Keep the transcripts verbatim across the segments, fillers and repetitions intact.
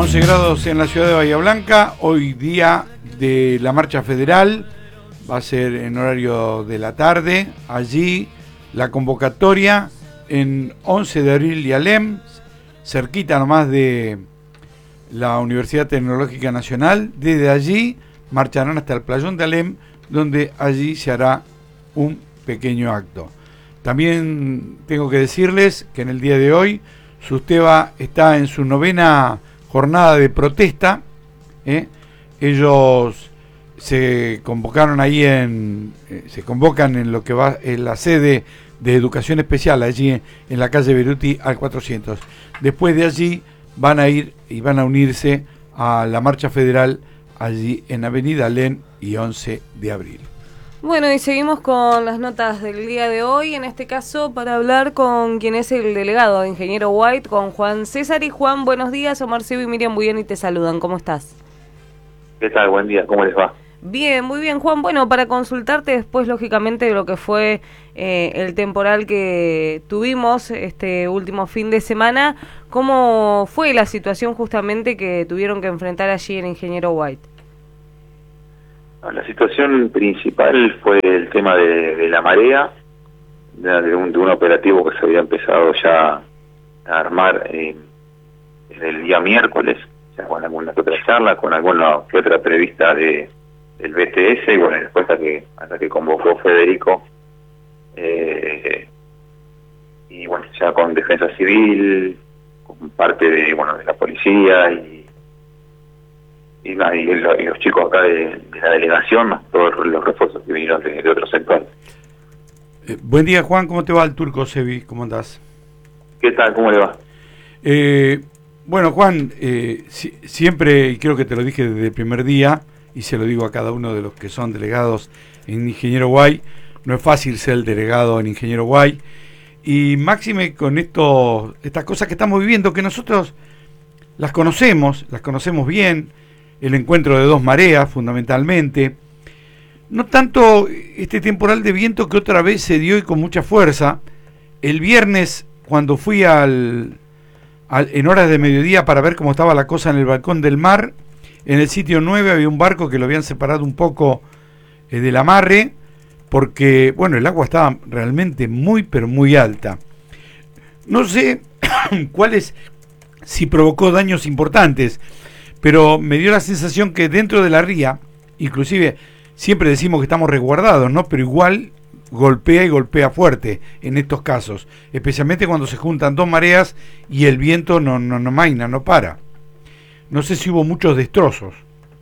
once grados en la ciudad de Bahía Blanca, hoy día de la marcha federal, va a ser en horario de la tarde, allí la convocatoria en once de abril y Alem, cerquita nomás de la Universidad Tecnológica Nacional. Desde allí marcharán hasta el playón de Alem, donde allí se hará un pequeño acto. También tengo que decirles que en el día de hoy Susteva está en su novena jornada de protesta. ¿eh? Ellos se convocaron ahí en, eh, se convocan en lo que va en la sede de Educación Especial, allí en, en la calle Beruti al cuatrocientos. Después de allí van a ir y van a unirse a la marcha federal allí en Avenida Alem y once de abril. Bueno, y seguimos con las notas del día de hoy, en este caso para hablar con quien es el delegado de Ingeniero White, con Juan César. Y Juan, buenos días, Omar Sebo y Miriam Buyeni te saludan, ¿cómo estás? ¿Qué tal? Buen día, ¿cómo les va? Bien, muy bien, Juan. Bueno, para consultarte después, lógicamente, de lo que fue eh, el temporal que tuvimos este último fin de semana, ¿cómo fue la situación justamente que tuvieron que enfrentar allí en Ingeniero White? La situación principal fue el tema de, de la marea, de, de, un, de un operativo que se había empezado ya a armar eh, desde el día miércoles, ya con alguna que otra charla, con alguna que otra prevista de del B T S, y bueno, después hasta que, hasta que convocó Federico, eh, y bueno, ya con Defensa Civil, con parte de bueno de la policía y Y, y, y los chicos acá de, de la delegación, más todos los refuerzos que vinieron de, de otros sectores. Eh, buen día, Juan, ¿cómo te va el Turco Sebi? ¿Cómo andás? ¿Qué tal? ¿Cómo le va? Eh, bueno, Juan, eh, si, siempre, y creo que te lo dije desde el primer día, y se lo digo a cada uno de los que son delegados en Ingeniero Guay, no es fácil ser el delegado en Ingeniero Guay, y máxime con esto, estas cosas que estamos viviendo, que nosotros las conocemos, las conocemos bien, el encuentro de dos mareas fundamentalmente, no tanto este temporal de viento que otra vez se dio y con mucha fuerza. El viernes, cuando fui al, al en horas de mediodía para ver cómo estaba la cosa en el balcón del mar, en el sitio nueve había un barco que lo habían separado un poco eh, del amarre, porque bueno, el agua estaba realmente muy pero muy alta. No sé cuáles, si provocó daños importantes, pero me dio la sensación que dentro de la ría, inclusive siempre decimos que estamos resguardados, ¿no? Pero igual golpea y golpea fuerte en estos casos, especialmente cuando se juntan dos mareas y el viento no no no maina, no para. No sé si hubo muchos destrozos.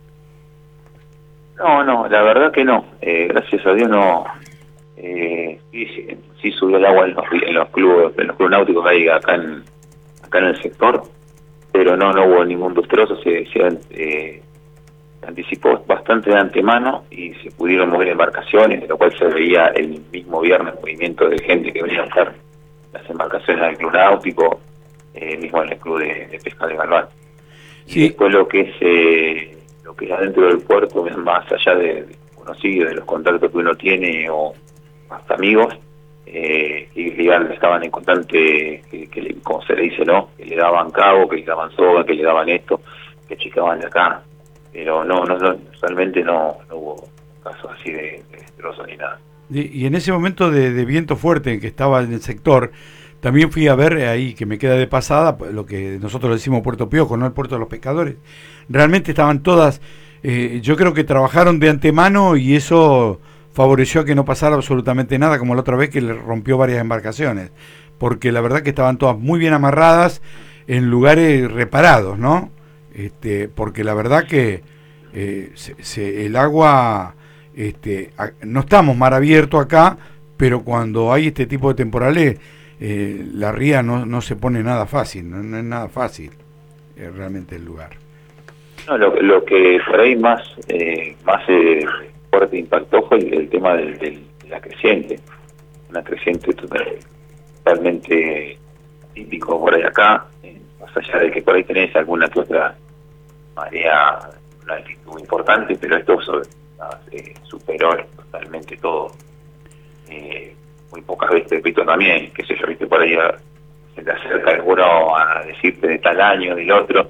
No, no, la verdad que no. Eh, gracias a Dios no. Eh, sí, sí, sí subió el agua en los, en los clubes, en los clubes náuticos que hay acá en acá en el sector. Pero no no hubo ningún destrozo, se, se eh, anticipó bastante de antemano y se pudieron mover embarcaciones, de lo cual se veía el mismo viernes movimiento de gente que venía a usar las embarcaciones del club náutico, eh, mismo en el club de, de pesca de Galván. Sí. Y después lo que es eh, lo que es adentro del puerto, más allá de, de conocidos, de los contactos que uno tiene o hasta amigos, Eh, y digamos, estaban en constante, que, que le, como se le dice, ¿no? Que le daban cabo, que le daban soga, que le daban esto, que chicaban de acá, pero no, no, no realmente no, no hubo casos así de, de destrozos ni nada. Y, y en ese momento de, de viento fuerte que estaba en el sector, también fui a ver ahí, que me queda de pasada, lo que nosotros le decimos Puerto Piojo, no el Puerto de los Pescadores. Realmente estaban todas, eh, yo creo que trabajaron de antemano y eso favoreció a que no pasara absolutamente nada, como la otra vez que le rompió varias embarcaciones, porque la verdad que estaban todas muy bien amarradas en lugares reparados, ¿no? Este, porque la verdad que eh, se, se, el agua, este, a, no estamos mar abierto acá, pero cuando hay este tipo de temporales, eh, la ría no, no se pone nada fácil, no, no es nada fácil eh, realmente el lugar. No, lo, lo que por ahí más, eh, más eh, fuerte impactó fue el, el tema del, del, de la creciente, una creciente totalmente típico por ahí acá, eh, más allá de que por ahí tenés alguna que otra marea, una altitud importante, pero esto sobre, eh, superó totalmente todo. Eh, muy pocas veces, repito también, qué sé yo, viste por ahí a, se te acerca alguno a decirte de tal año, del otro,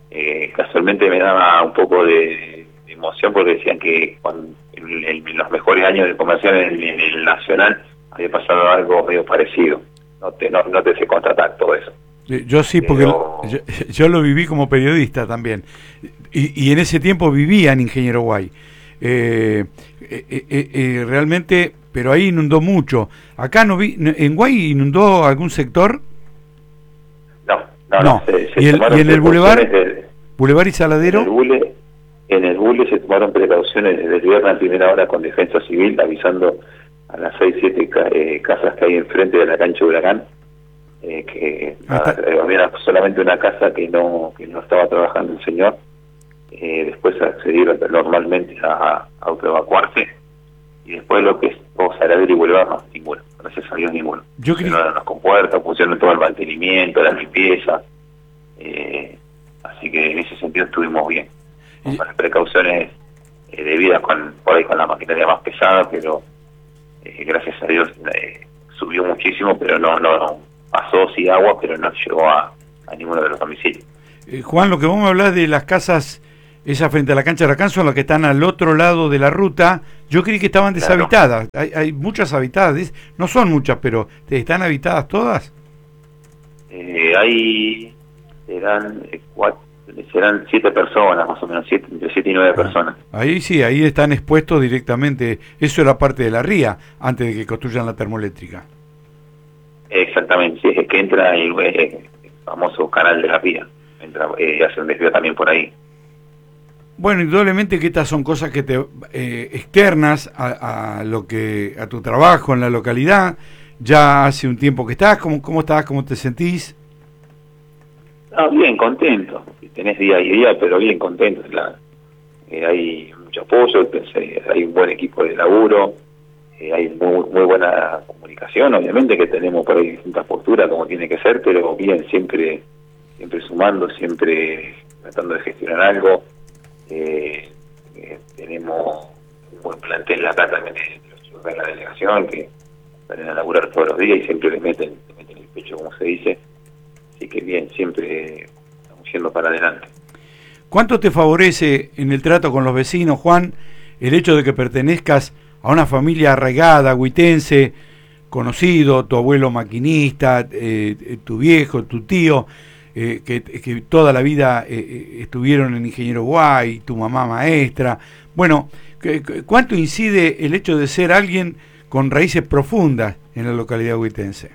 eh, casualmente me daba un poco de, de emoción porque decían que cuando, en, en los mejores años de comercial en, en el Nacional había pasado algo medio parecido. No te, no, no te sé contratar todo eso. Yo sí, porque Pero... yo, yo lo viví como periodista también. Y, y en ese tiempo vivía en Ingeniero Guay. Eh, eh, eh, eh, realmente, pero ahí inundó mucho. Acá no vi, ¿en Guay inundó algún sector? No, no, no. no. Se, se ¿Y, el, ¿Y en el Boulevard? De, ¿Boulevard y Saladero? En el Bule, en el Bule se tomaron precauciones desde el viernes a primera hora con Defensa Civil, avisando a las seis, siete ca eh, casas que hay enfrente de la cancha de Huracán. Eh, que nada, había solamente una casa que no que no estaba trabajando el señor, eh, después accedieron normalmente a, a autoevacuarse, y después lo que es o Saladero y Boulevard, no, ninguno, gracias a Dios ninguno. Yo creo... Pusieron las compuertas, pusieron todo el mantenimiento, la limpieza, eh, así que en ese sentido estuvimos bien, con las precauciones eh, debidas con por ahí con la maquinaria más pesada, pero eh, gracias a Dios eh, subió muchísimo, pero no no, no pasó sí agua, pero no llegó a, a ninguno de los domicilios. Eh, Juan, lo que vos me hablás de las casas, esas frente a la cancha de Huracán, son las que están al otro lado de la ruta. Yo creí que estaban deshabitadas. Claro. Hay, hay muchas habitadas, no son muchas, pero ¿están habitadas todas? Eh, hay, serán eh, cuatro, serán siete personas, más o menos, siete, entre siete y nueve ah, personas. Ahí sí, ahí están expuestos directamente. Eso era parte de la ría, antes de que construyan la termoeléctrica. Exactamente, sí, es que entra el, el famoso canal de la Pía, entra, eh, hace un desvío también por ahí. Bueno, indudablemente que estas son cosas que te eh, externas a, a lo que a tu trabajo en la localidad. Ya hace un tiempo que estás, ¿cómo, cómo estás? ¿Cómo te sentís? Ah, bien, contento. Tenés día y día, pero bien contento. La, eh, hay mucho apoyo, pensé, hay un buen equipo de laburo. Eh, hay muy, muy buena comunicación, obviamente que tenemos por ahí distintas posturas como tiene que ser, pero bien, siempre siempre sumando, siempre tratando de gestionar algo. Eh, eh, tenemos un buen plantel acá también de los chicos de la delegación que salen a laburar todos los días y siempre les meten, les meten el pecho, como se dice. Así que bien, siempre estamos yendo para adelante. ¿Cuánto te favorece en el trato con los vecinos, Juan, el hecho de que pertenezcas a una familia arraigada, huitense, conocido, tu abuelo maquinista, eh, tu viejo, tu tío, eh, que, que toda la vida eh, estuvieron en Ingeniero Guay, tu mamá maestra? Bueno, ¿cuánto incide el hecho de ser alguien con raíces profundas en la localidad huitense?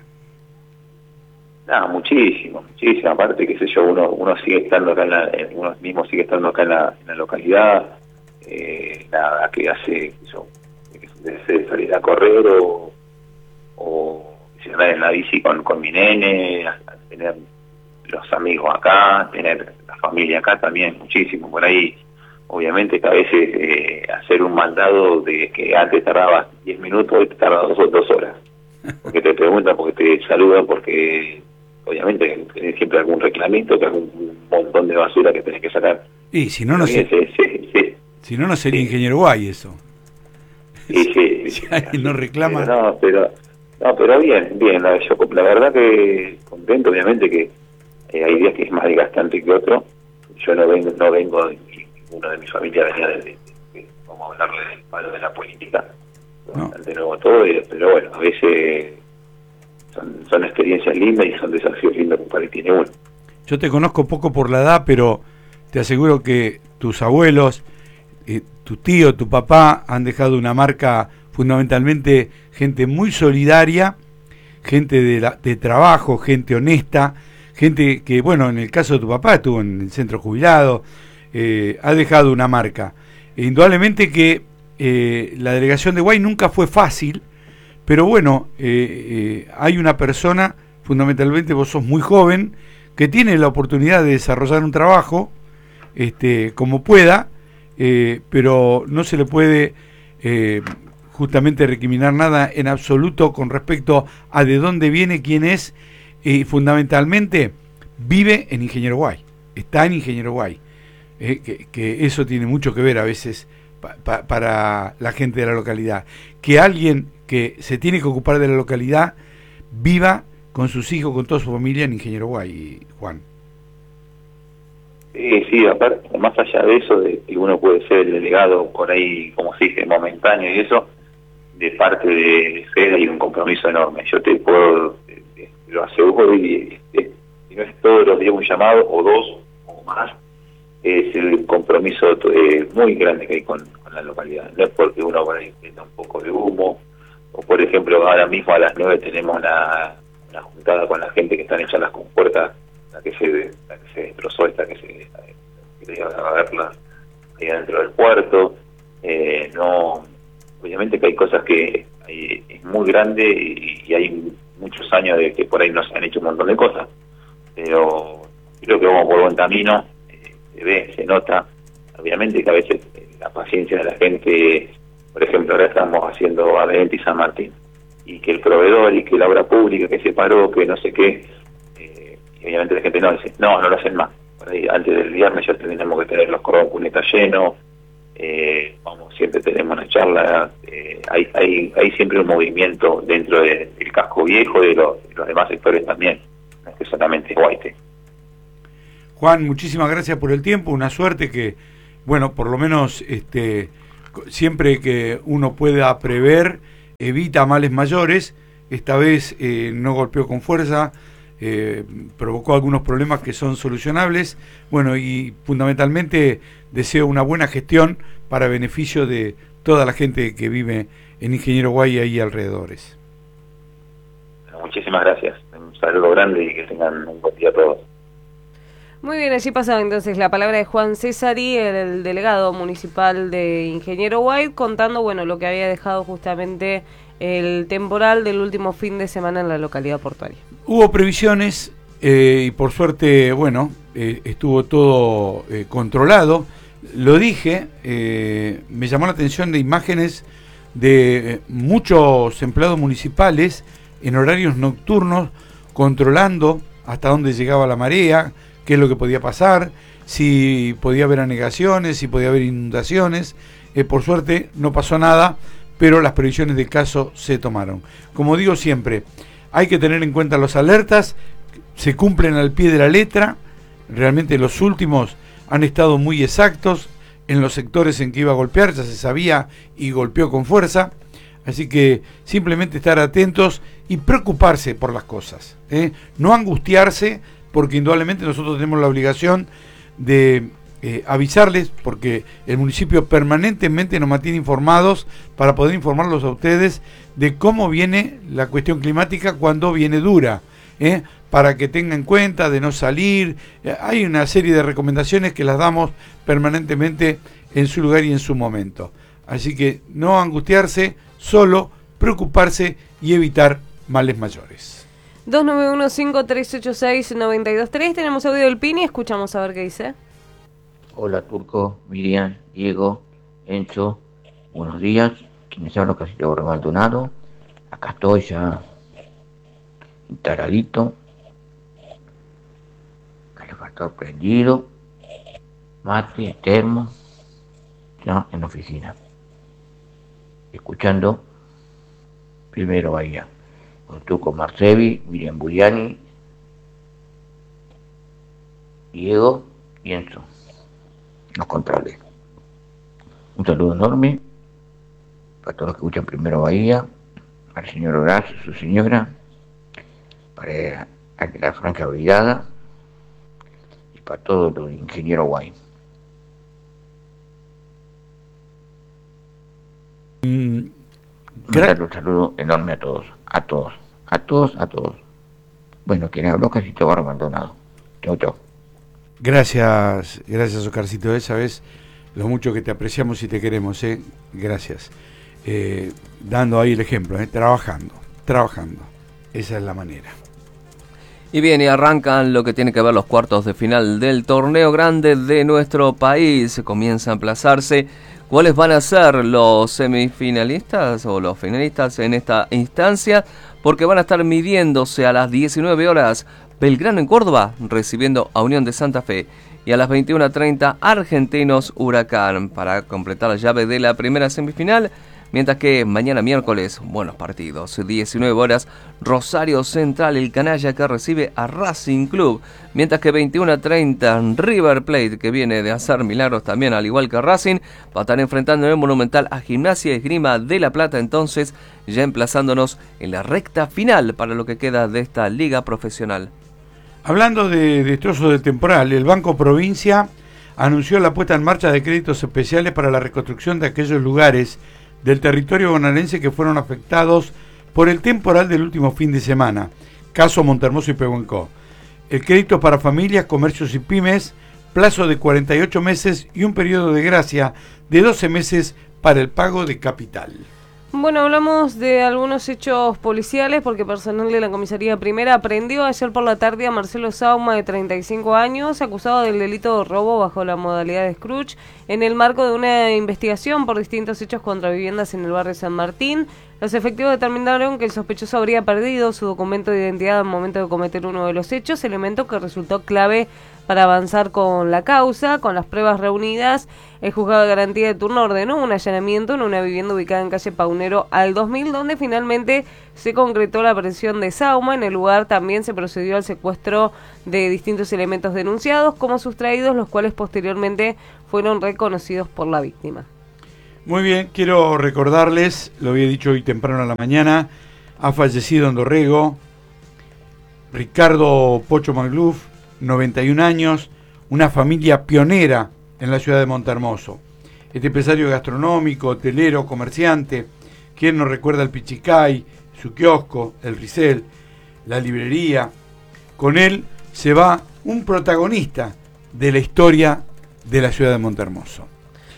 No, muchísimo, muchísimo. Aparte, qué sé yo, uno uno sigue estando acá en la, uno mismo sigue estando acá en la, en la localidad, eh, nada, que hace eso, de salir a correr o, o andar en la bici con, con mi nene, hasta tener los amigos acá, tener la familia acá también, muchísimo. Por ahí, obviamente que a veces eh, hacer un mandado de que antes tardaba diez minutos, hoy te tarda dos, dos horas. Porque te preguntan, porque te saludan, porque obviamente tenés siempre algún reclamito, que algún montón de basura que tenés que sacar. Y si no, no sé. Sí, sí, sí. Si no, no sería sí. Ingeniero Guay eso. Sí, sí, si alguien no reclama. Pero no, pero, no, pero bien, bien. La, yo, la verdad que contento, obviamente que eh, hay días que es más desgastante que otro. Yo no vengo, no vengo, ninguno de mi familia venía de, de, de, de vamos a hablarle del palo de la política. No. De nuevo todo, pero bueno, a veces son, son experiencias lindas y son desafíos lindos que para ahí tiene uno. Yo te conozco poco por la edad, pero te aseguro que tus abuelos, eh, tu tío, tu papá han dejado una marca, fundamentalmente gente muy solidaria, gente de, la, de trabajo, gente honesta, gente que, bueno, en el caso de tu papá estuvo en el centro jubilado, eh, ha dejado una marca. E indudablemente que eh, la delegación de Guay nunca fue fácil, pero bueno, eh, eh, hay una persona, fundamentalmente vos sos muy joven, que tiene la oportunidad de desarrollar un trabajo este, como pueda, eh, pero no se le puede eh, justamente recriminar nada en absoluto con respecto a de dónde viene, quién es, y fundamentalmente vive en Ingeniero Guay, está en Ingeniero Guay, eh, que, que eso tiene mucho que ver a veces pa, pa, para la gente de la localidad, que alguien que se tiene que ocupar de la localidad viva con sus hijos, con toda su familia en Ingeniero Guay, Juan. Sí, sí, aparte, más allá de eso, de que uno puede ser el delegado por ahí, como se dice, momentáneo y eso, de parte de Fede hay un compromiso enorme. Yo te puedo, te, te, lo aseguro, y este, si no es todos los días un llamado, o dos, o más, es el compromiso eh, muy grande que hay con, con la localidad. No es porque uno por ahí prenda un poco de humo, o por ejemplo, ahora mismo a las nueve tenemos una, una juntada con la gente que están hechas las compuertas, la que se, la que se destrozó, esta que se quería verla ahí dentro del puerto. Eh, no, obviamente que hay cosas que hay, es muy grande y, y hay muchos años de que por ahí no se han hecho un montón de cosas, pero creo que vamos por buen camino. Eh, se ve, se nota, obviamente que a veces eh, la paciencia de la gente, por ejemplo, ahora estamos haciendo Adelante y San Martín, y que el proveedor y que la obra pública que se paró, que no sé qué, eh, y obviamente la gente no dice, no, no lo hacen más. Por ahí, antes del viernes ya tenemos que tener los cordones cunetas llenos. Eh, vamos, siempre tenemos una charla, eh, hay, hay hay siempre un movimiento dentro de, del casco viejo y de, lo, de los demás sectores también, no es que solamente es Guaite. Juan, muchísimas gracias por el tiempo, una suerte que, bueno, por lo menos este siempre que uno pueda prever, evita males mayores. Esta vez eh, no golpeó con fuerza, eh, provocó algunos problemas que son solucionables. Bueno, y fundamentalmente deseo una buena gestión para beneficio de toda la gente que vive en Ingeniero Guay y ahí alrededores. Muchísimas gracias, un saludo grande y que tengan un buen día a todos. Muy bien, allí pasaba entonces la palabra de Juan Cesari, el, el delegado municipal de Ingeniero White, contando bueno lo que había dejado justamente el temporal del último fin de semana en la localidad portuaria. Hubo previsiones eh, y por suerte, bueno, eh, estuvo todo eh, controlado. Lo dije, eh, me llamó la atención de imágenes de eh, muchos empleados municipales en horarios nocturnos controlando hasta dónde llegaba la marea, qué es lo que podía pasar, si podía haber anegaciones, si podía haber inundaciones. Eh, por suerte no pasó nada, pero las previsiones del caso se tomaron. Como digo siempre, hay que tener en cuenta los alertas, se cumplen al pie de la letra, realmente los últimos han estado muy exactos en los sectores en que iba a golpear, ya se sabía y golpeó con fuerza, así que simplemente estar atentos y preocuparse por las cosas, ¿eh? No angustiarse, porque indudablemente nosotros tenemos la obligación de eh, avisarles, porque el municipio permanentemente nos mantiene informados para poder informarlos a ustedes de cómo viene la cuestión climática cuando viene dura, ¿eh? Para que tengan en cuenta de no salir. Eh, hay una serie de recomendaciones que las damos permanentemente en su lugar y en su momento. Así que no angustiarse, solo preocuparse y evitar males mayores. dos nueve uno cinco tres ocho seis nueve dos tres, tenemos audio del Pini, escuchamos a ver qué dice. Hola Turco, Miriam, Diego, Enzo, buenos días. Quienes hablan casi todo Maldonado. Acá estoy ya instaladito, calefactor prendido, mate, termo, ya en la oficina, escuchando Primero Bahía. Con Tuco Marcevi, Miriam Buriani, Diego y Enzo, los controles. Un saludo enorme para todos los que escuchan Primero Bahía, para el señor Horacio, su señora, para la Franca Brigada y para todos los ingenieros Guay. Mm, gra- un saludo enorme a todos. A todos, a todos, a todos. Bueno, quien habló casi todo abandonado. Chau, chau. Gracias, gracias Oscarcito, esa vez lo mucho que te apreciamos y te queremos, ¿eh? Gracias. Eh, dando ahí el ejemplo, ¿eh? Trabajando, trabajando. Esa es la manera. Y bien, y arrancan lo que tiene que ver los cuartos de final del torneo grande de nuestro país. Comienza a emplazarse cuáles van a ser los semifinalistas o los finalistas en esta instancia, porque van a estar midiéndose a las diecinueve horas Belgrano en Córdoba, recibiendo a Unión de Santa Fe, y a las veintiuna treinta Argentinos Huracán. Para completar la llave de la primera semifinal, Mientras que mañana miércoles, buenos partidos, diecinueve horas, Rosario Central, el canalla que recibe a Racing Club. Mientras que veintiuno a treinta, River Plate, que viene de hacer milagros también, al igual que Racing, va a estar enfrentando en el Monumental a Gimnasia y Esgrima de La Plata. Entonces, ya emplazándonos en la recta final para lo que queda de esta liga profesional. Hablando de destrozos de temporal, el Banco Provincia anunció la puesta en marcha de créditos especiales para la reconstrucción de aquellos lugares del territorio bonaerense que fueron afectados por el temporal del último fin de semana, caso Montermoso y Pehuenco. El crédito para familias, comercios y pymes, plazo de cuarenta y ocho meses y un periodo de gracia de doce meses para el pago de capital. Bueno, hablamos de algunos hechos policiales porque personal de la comisaría primera aprendió ayer por la tarde a Marcelo Sauma, de treinta y cinco años, acusado del delito de robo bajo la modalidad de Scrooge, en el marco de una investigación por distintos hechos contra viviendas en el barrio San Martín. Los efectivos determinaron que el sospechoso habría perdido su documento de identidad al momento de cometer uno de los hechos, elemento que resultó clave para avanzar con la causa. Con las pruebas reunidas, el juzgado de garantía de turno ordenó un allanamiento en una vivienda ubicada en calle Paunero al dos mil, donde finalmente se concretó la aprehensión de Sauma. En el lugar también se procedió al secuestro de distintos elementos denunciados como sustraídos, los cuales posteriormente fueron reconocidos por la víctima. Muy bien, quiero recordarles, lo había dicho hoy temprano a la mañana, ha fallecido en Dorrego Ricardo Pocho Magluf, noventa y un años, una familia pionera en la ciudad de Montermoso. Este empresario gastronómico, hotelero, comerciante, quien nos recuerda el Pichicay, su kiosco, el Risel, la librería. Con él se va un protagonista de la historia de la ciudad de Montermoso.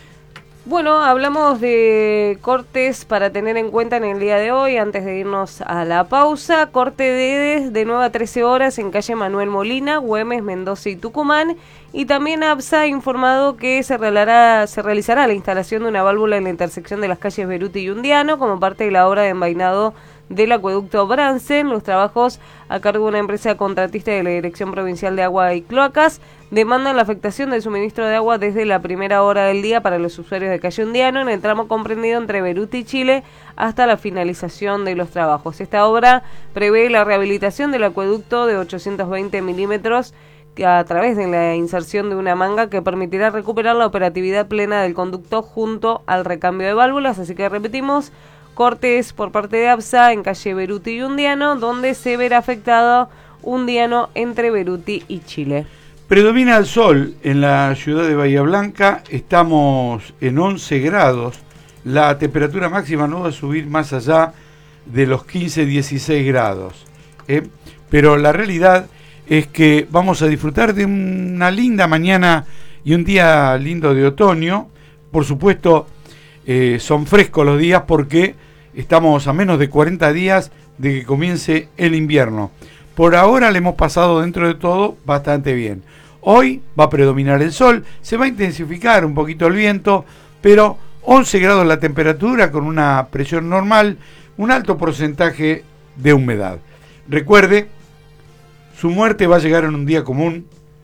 Bueno, hablamos de cortes para tener en cuenta en el día de hoy, antes de irnos a la pausa. Corte de de nueve a trece horas en calle Manuel Molina, Güemes, Mendoza y Tucumán. Y también ABSA ha informado que se realizará, se realizará la instalación de una válvula en la intersección de las calles Beruti y Undiano como parte de la obra de envainado del acueducto Bransen. Los trabajos, a cargo de una empresa contratista de la Dirección Provincial de Agua y Cloacas, demandan la afectación del suministro de agua desde la primera hora del día para los usuarios de calle Undiano en el tramo comprendido entre Beruti y Chile hasta la finalización de los trabajos. Esta obra prevé la rehabilitación del acueducto de ochocientos veinte milímetros a través de la inserción de una manga que permitirá recuperar la operatividad plena del conducto junto al recambio de válvulas. Así que repetimos, cortes por parte de ABSA en calle Beruti y Undiano, donde se verá afectado Undiano entre Beruti y Chile. Predomina el sol en la ciudad de Bahía Blanca, estamos en once grados, la temperatura máxima no va a subir más allá de los quince a dieciséis grados, ¿eh? Pero la realidad es que vamos a disfrutar de una linda mañana y un día lindo de otoño. Por supuesto, eh, son frescos los días porque estamos a menos de cuarenta días de que comience el invierno. Por ahora le hemos pasado dentro de todo bastante bien. Hoy va a predominar el sol, se va a intensificar un poquito el viento, pero once grados la temperatura con una presión normal, un alto porcentaje de humedad. Recuerde, su muerte va a llegar en un día común,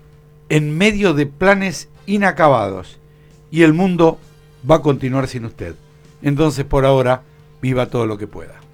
en medio de planes inacabados, y el mundo va a continuar sin usted. Entonces, por ahora, viva todo lo que pueda.